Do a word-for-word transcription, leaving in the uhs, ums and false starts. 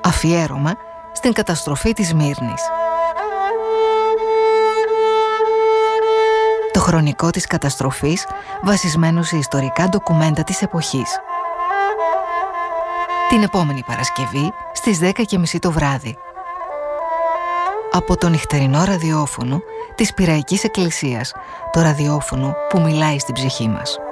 Αφιέρωμα στην καταστροφή της Σμύρνης. Το χρονικό της καταστροφής βασισμένο σε ιστορικά ντοκουμέντα της εποχής. Την επόμενη Παρασκευή στις δέκα και μισή το βράδυ. Από το νυχτερινό ραδιόφωνο της Πειραϊκής Εκκλησίας, το ραδιόφωνο που μιλάει στην ψυχή μας.